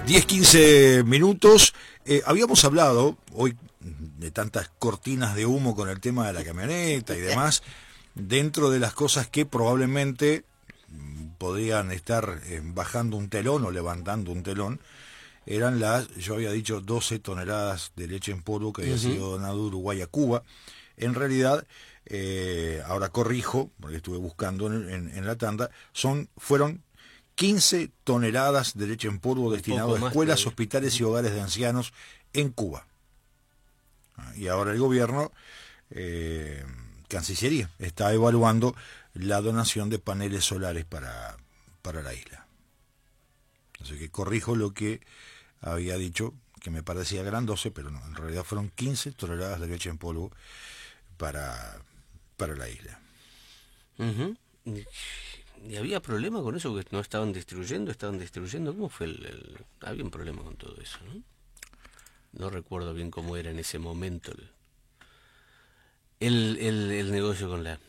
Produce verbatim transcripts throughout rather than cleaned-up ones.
diez, quince minutos. Eh, habíamos hablado hoy de tantas cortinas de humo con el tema de la camioneta y demás, dentro de las cosas que probablemente podrían estar eh, bajando un telón o levantando un telón, eran las, yo había dicho, doce toneladas de leche en polvo que había uh-huh. sido donado de Uruguay a Cuba. En realidad, eh, ahora corrijo, porque estuve buscando en, en, en la tanda, son fueron quince toneladas de leche en polvo destinado a escuelas, hospitales y hogares de ancianos en Cuba. Y ahora el gobierno, eh, Cancillería, está evaluando la donación de paneles solares para, para la isla. Así que corrijo lo que había dicho, que me parecía que eran doce, pero no, en realidad fueron quince toneladas de leche en polvo para, para la isla. Uh-huh. ¿Y había problema con eso? ¿Que no estaban distribuyendo? ¿Estaban distribuyendo? ¿Cómo fue el, el...? Había un problema con todo eso, ¿no? No recuerdo bien cómo era en ese momento el, el, el, el negocio con la...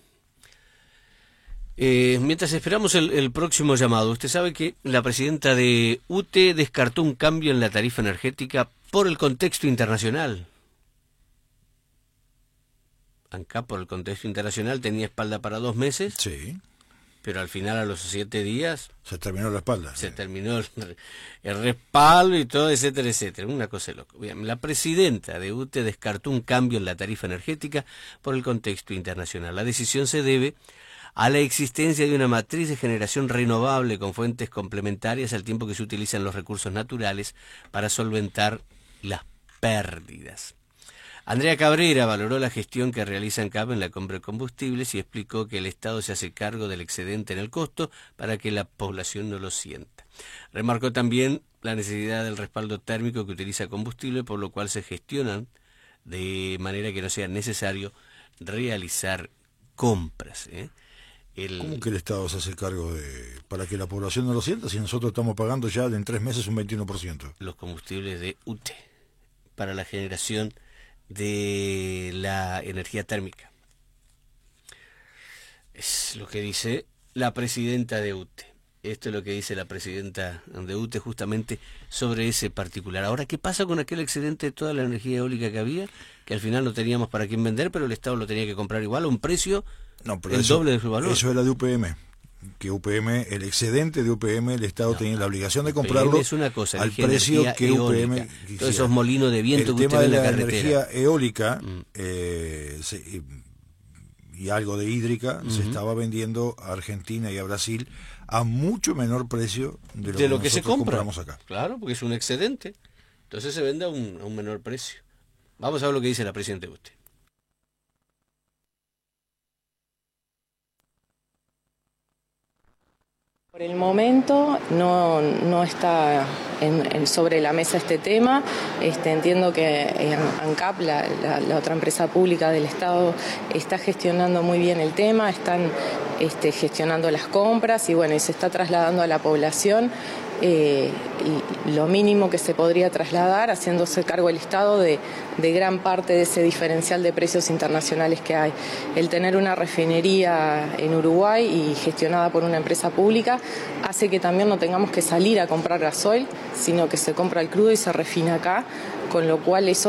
Eh, mientras esperamos el, el próximo llamado, usted sabe que la presidenta de U T E descartó un cambio en la tarifa energética por el contexto internacional. ANCAP, por el contexto internacional, tenía espalda para dos meses. Sí. Pero al final, a los siete días... Se terminó la espalda. Se sí. terminó el, el respaldo y todo, etcétera, etcétera. Una cosa de loco. Bien, la presidenta de U T E descartó un cambio en la tarifa energética por el contexto internacional. La decisión se debe a la existencia de una matriz de generación renovable con fuentes complementarias al tiempo que se utilizan los recursos naturales para solventar las pérdidas. Andrea Cabrera valoró la gestión que realiza ANCAP en la compra de combustibles y explicó que el Estado se hace cargo del excedente en el costo para que la población no lo sienta. Remarcó también la necesidad del respaldo térmico que utiliza combustible, por lo cual se gestionan de manera que no sea necesario realizar compras, ¿eh? El... ¿Cómo que el Estado se hace cargo de para que la población no lo sienta si nosotros estamos pagando ya en tres meses un veintiuno por ciento? Los combustibles de U T E para la generación de la energía térmica. Es lo que dice la presidenta de U T E. Esto es lo que dice la presidenta de U T E justamente sobre ese particular. Ahora, ¿qué pasa con aquel excedente de toda la energía eólica que había? Que al final no teníamos para quién vender, pero el Estado lo tenía que comprar igual a un precio no, pero el eso, doble de su valor. Eso era de U P M. Que U P M, el excedente de U P M, el Estado no, tenía la obligación de comprarlo U P M es una cosa, al precio que eólica, U P M quisiera. Todos esos molinos de viento el que tema usted ve de en la, la carretera. energía eólica mm. eh, se, y, y algo de hídrica uh-huh. se estaba vendiendo a Argentina y a Brasil a mucho menor precio de lo de que, lo que se compra. compramos acá. Claro, porque es un excedente. Entonces se vende a un, a un menor precio. Vamos a ver lo que dice la presidenta de U T E. Por el momento no, no está en, en sobre la mesa este tema. Este, entiendo que eh, ANCAP, la, la, la otra empresa pública del Estado, está gestionando muy bien el tema, están este, gestionando las compras y bueno, y se está trasladando a la población eh, y lo mínimo que se podría trasladar, haciéndose cargo el Estado de, de gran parte de ese diferencial de precios internacionales que hay. El tener una refinería en Uruguay y gestionada por una empresa pública hace que también no tengamos que salir a comprar gasoil, sino que se compra el crudo y se refina acá, con lo cual eso